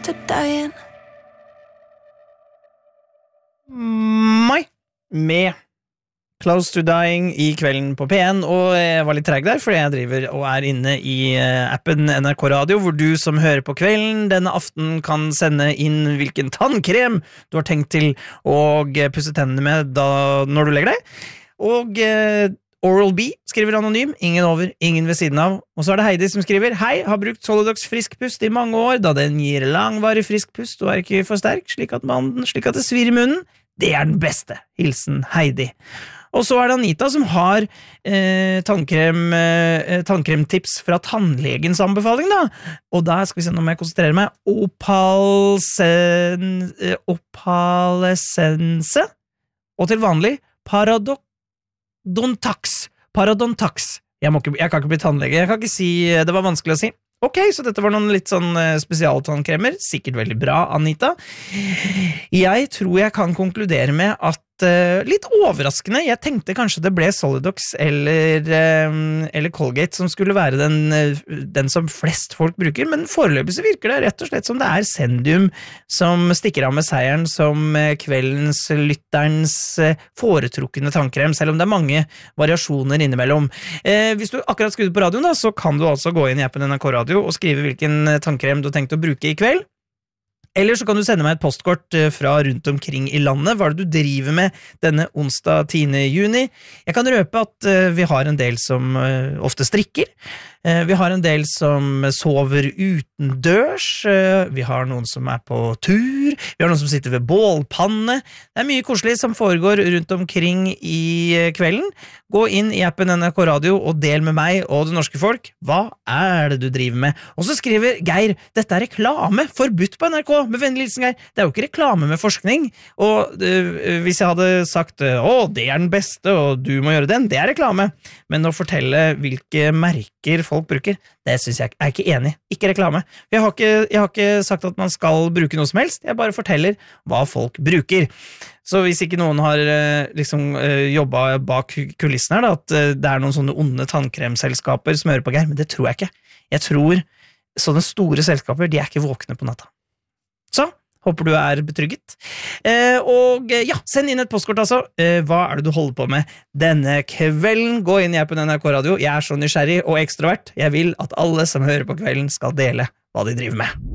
to dying. Mai med Close to Dying i kvelden på P1, og jeg var litt treg der, fordi jeg driver og inne i appen NRK Radio, hvor du som hører på kvelden denne aften kan sende inn hvilken tannkrem du har tenkt til å pusse tennene med når du legger deg. Og Oral-B skriver anonym, ingen over, ingen ved siden av. Og så det Heidi som skriver: Hei, har brukt Solidox frisk pust i mange år, da den gir langvarig frisk pust og ikke for sterk, slik at det svir i munnen. Det den beste. Hilsen Heidi. Og så det Anita som har tannkremtips fra tannlegens anbefaling da. Og da skal vi se, nå må jeg konsentrere meg. Opalescense. Og til vanlig Parodontax. Jeg kan ikke bli tannlege. Jeg kan ikke si, det var vanskelig å si. Ok, så dette var noen litt sånn spesialtannkremer. Sikkert veldig bra, Anita. Jeg tror jeg kan konkludere med at litt overraskende, jeg tenkte kanskje det ble Solidox eller Colgate som skulle være den som flest folk bruker, men foreløpig så virker det rett og slett som det Sendium som stikker av med seieren som kveldens lytterens foretrukne tannkrem, selv om det mange variasjoner innimellom. Hvis du akkurat skrudde på radioen da, så kan du altså gå inn i appen NRK Radio og skrive hvilken tannkrem du har tenkt å bruke i kveld. Eller så kan du sende meg et postkort fra rundt omkring i landet. Hva det du driver med denne onsdag 10. juni? Jeg kan røpe at vi har en del som ofte strikker. Vi har en del som sover utendørs. Vi har noen som på tur. Vi har noen som sitter ved bålpanne. Det mye koselig som foregår rundt omkring i kvelden. Gå inn i appen NRK Radio og del med meg og det norske folk. Hva det du driver med? Og så skriver Geir, dette reklame, forbudt på NRK, med vennlig hilsen Geir. Det jo ikke reklame med forskning, og hvis jeg hadde sagt, det den beste, og du må gjøre den, det reklame. Men å fortelle hvilke merker folk bruker, det synes jeg ikke enig. Ikke reklame. Jeg har ikke sagt at man skal bruke noe som helst, jeg bare forteller hva folk bruker. Så hvis ikke noen har jobbet bak kulissen her, da, at det noen sånne onde tannkremselskaper som hører på Geir, men det tror jeg ikke. Jeg tror sånne store selskaper, de ikke våkne på natta. Så, håper du betrygget. Og ja, send inn et postkort altså. Hva det du holder på med denne kvelden? Gå inn i appen NRK Radio. Jeg så nysgjerrig og ekstrovert. Jeg vil at alle som hører på kvelden skal dele hva de driver med.